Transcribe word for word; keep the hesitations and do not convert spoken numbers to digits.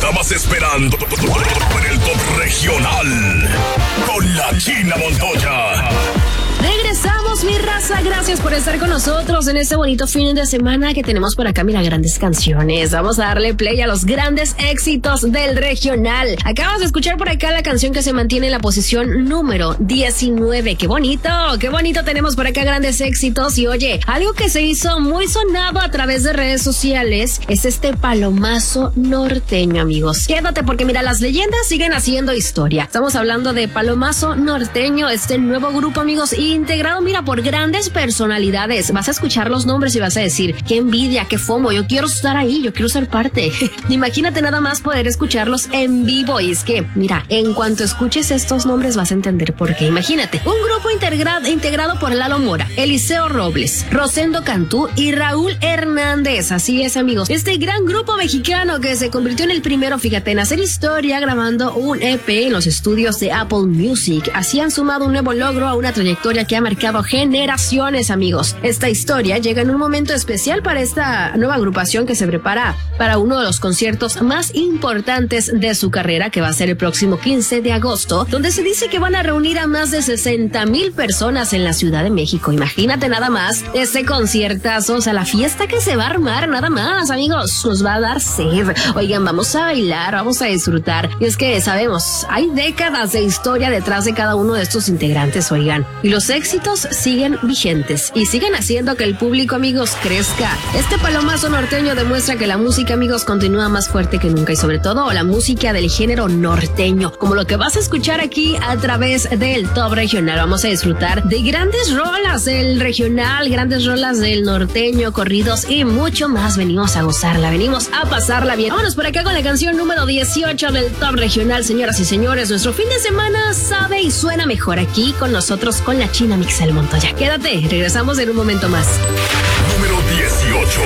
estabas esperando en el Top Regional con la China Montoya. Regresamos, mi raza, gracias por estar con nosotros en este bonito fin de semana que tenemos por acá. Mira, grandes canciones, vamos a darle play a los grandes éxitos del regional. Acabas de escuchar por acá la canción que se mantiene en la posición número diecinueve. ¡Qué bonito! ¡Qué bonito! Tenemos por acá grandes éxitos. Y oye, algo que se hizo muy sonado a través de redes sociales es este palomazo norteño, amigos. Quédate porque mira, las leyendas siguen haciendo historia. Estamos hablando de Palomazo Norteño, este nuevo grupo, amigos, integrado, mira, por grandes personalidades. Vas a escuchar los nombres y vas a decir, qué envidia, qué fomo, yo quiero estar ahí, yo quiero ser parte. Imagínate nada más poder escucharlos en vivo. Y es que, mira, en cuanto escuches estos nombres vas a entender por qué. Imagínate, un grupo integrado, integrado por Lalo Mora, Eliseo Robles, Rosendo Cantú y Raúl Hernández. Así es, amigos, este gran grupo mexicano que se convirtió en el primero, fíjate, en hacer historia grabando un E P en los estudios de Apple Music. Así han sumado un nuevo logro a una trayectoria que ha marcado generaciones, amigos. Esta historia llega en un momento especial para esta nueva agrupación que se prepara para uno de los conciertos más importantes de su carrera, que va a ser el próximo quince de agosto, donde se dice que van a reunir a más de sesenta mil personas en la Ciudad de México. Imagínate nada más este conciertazo, o sea, la fiesta que se va a armar, nada más, amigos, nos va a dar sed. Oigan, vamos a bailar, vamos a disfrutar. Y es que sabemos, hay décadas de historia detrás de cada uno de estos integrantes, oigan, y los éxitos siguen vigentes y siguen haciendo que el público, amigos, crezca. Este palomazo norteño demuestra que la música, amigos, continúa más fuerte que nunca, y sobre todo la música del género norteño, como lo que vas a escuchar aquí a través del Top Regional. Vamos a disfrutar de grandes rolas del regional, grandes rolas del norteño, corridos y mucho más. Venimos a gozarla, venimos a pasarla bien. Vámonos por acá con la canción número dieciocho del Top Regional, señoras y señores. Nuestro fin de semana sabe y suena mejor aquí con nosotros, con la China Mixel Montoya. Quédate, regresamos en un momento más. Número dieciocho.